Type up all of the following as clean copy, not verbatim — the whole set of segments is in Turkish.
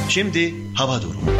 Şimdi hava durumu.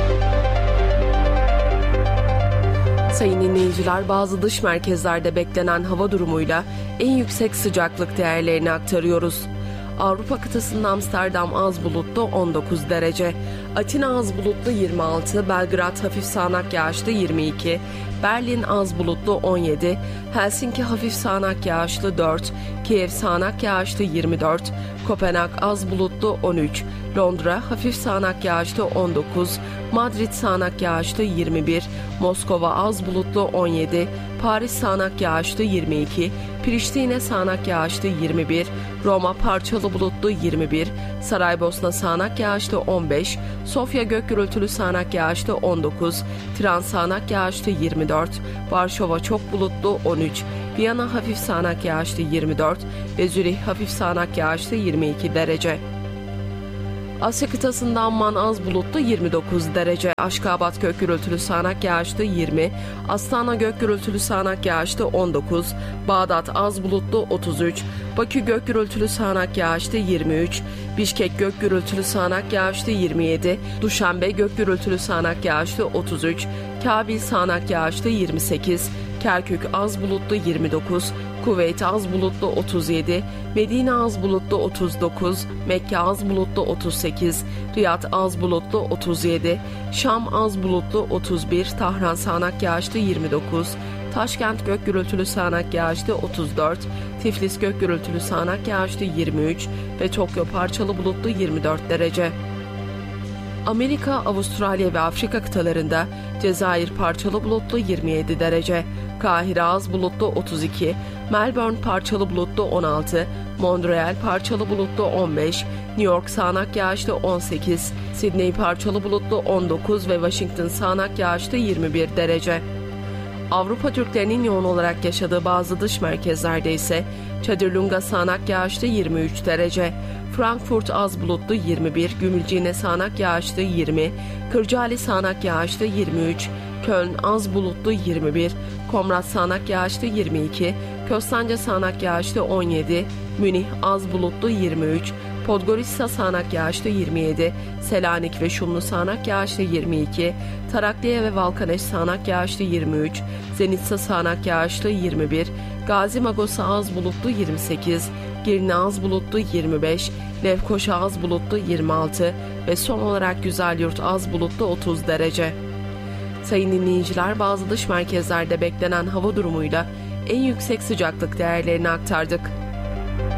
Sayın dinleyiciler, bazı dış merkezlerde beklenen hava durumuyla en yüksek sıcaklık değerlerini aktarıyoruz. Avrupa kıtasında Amsterdam az bulutlu 19 derece, Atina az bulutlu 26, Belgrad hafif sağanak yağışlı 22, Berlin az bulutlu 17, Helsinki hafif sağanak yağışlı 4, Kiev sağanak yağışlı 24, Kopenhag az bulutlu 13, Londra hafif sağanak yağışlı 19, Madrid sağanak yağışlı 21, Moskova az bulutlu 17, Paris sağanak yağışlı 22, Priştine sağanak yağışlı 21, Roma parçalı bulutlu 21, Saraybosna sağanak yağışlı 15, Sofya gök gürültülü sağanak yağışlı 19, Tiran sağanak yağışlı 24, Varşova çok bulutlu 13, Viyana hafif sağanak yağışlı 24 ve Zürih hafif sağanak yağışlı 22 derece. Asya kıtasında Amman az bulutlu 29 derece, Aşkabat gök gürültülü sağanak yağışlı 20, Astana gök gürültülü sağanak yağışlı 19, Bağdat az bulutlu 33, Bakü gök gürültülü sağanak yağışlı 23, Bişkek gök gürültülü sağanak yağışlı 27, Duşanbe gök gürültülü sağanak yağışlı 33, Kabil sağanak yağışlı 28, Kerkük az bulutlu 29, Kuveyt az bulutlu 37, Medine az bulutlu 39, Mekke az bulutlu 38, Riyad az bulutlu 37, Şam az bulutlu 31, Tahran sağanak yağışlı 29, Taşkent gök gürültülü sağanak yağışlı 34, Tiflis gök gürültülü sağanak yağışlı 23 ve Tokyo parçalı bulutlu 24 derece. Amerika, Avustralya ve Afrika kıtalarında Cezayir parçalı bulutlu 27 derece, Kahire az bulutlu 32, Melbourne parçalı bulutlu 16, Montreal parçalı bulutlu 15, New York sağanak yağışlı 18, Sydney parçalı bulutlu 19 ve Washington sağanak yağışlı 21 derece. Avrupa Türklerinin yoğun olarak yaşadığı bazı dış merkezlerde ise Çadırlunga sağanak yağışlı 23 derece, Frankfurt az bulutlu 21, Gümülcine sağanak yağışlı 20, Kırcaali sağanak yağışlı 23, Köln az bulutlu 21, Komrat sağanak yağışlı 22, Köstence sağanak yağışlı 17, Münih az bulutlu 23, Podgorica sağanak yağışlı 27, Selanik ve Şumlu sağanak yağışlı 22, Tarakliye ve Valkaneş sağanak yağışlı 23, Zenitsa sağanak yağışlı 21, Gazi Magosa az bulutlu 28, Girne az bulutlu 25, Lefkoşa az bulutlu 26 ve son olarak Güzelyurt az bulutlu 30 derece. Sayın dinleyiciler, bazı dış merkezlerde beklenen hava durumuyla en yüksek sıcaklık değerlerini aktardık.